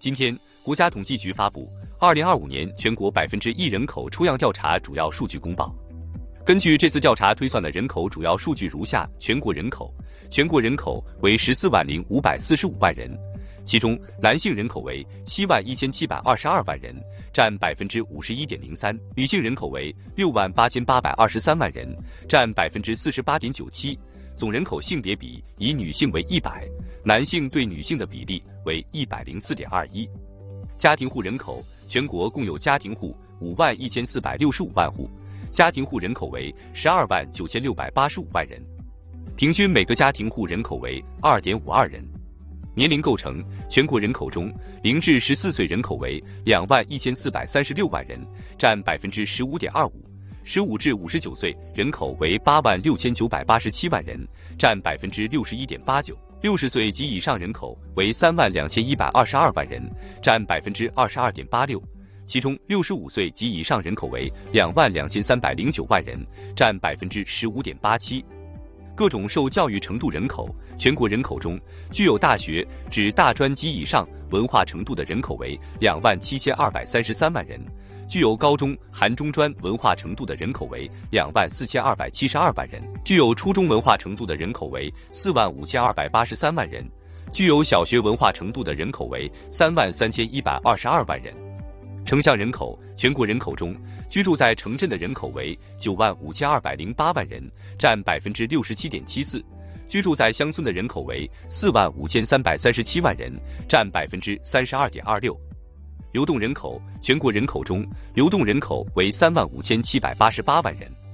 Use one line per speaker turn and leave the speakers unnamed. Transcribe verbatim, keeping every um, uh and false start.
今天，国家统计局发布二零二五年全国百分之一人口抽样调查主要数据公报。根据这次调查推算的人口主要数据如下：全国人口，全国人口为十四万零五百四十五万人，其中男性人口为七万一千七百二十二万人，占百分之五十一点零三；女性人口为六万八千八百二十三万人，占百分之四十八点九七。总人口性别比以女性为一百，男性对女性的比例为一百零四点二一。家庭户人口，全国共有家庭户五万一千四百六十五万户，家庭户人口为十二万九千六百八十五万人，平均每个家庭户人口为二点五二人。年龄构成，全国人口中，零至十四岁人口为两万一千四百三十六万人，占百分之十五点二五。十五至五十九岁人口为八万六千九百八十七万人，占百分之六十一点八九。六十岁及以上人口为三万两千一百二十二万人，占百分之二十二点八六。其中，六十五岁及以上人口为两万两千三百零九万人，占百分之十五点八七。各种受教育程度人口，全国人口中，具有大学至大专及以上文化程度的人口为两万七千二百三十三万人。具有高中含中专文化程度的人口为两万四千二百七十二万人，具有初中文化程度的人口为四万五千二百八十三万人，具有小学文化程度的人口为三万三千一百二十二万人。城乡人口，全国人口中，居住在城镇的人口为九万五千二百零八万人，占百分之六十七点七四；居住在乡村的人口为四万五千三百三十七万人，占百分之三十二点二六。流动人口，全国人口中，流动人口为三万五千七百八十八万人。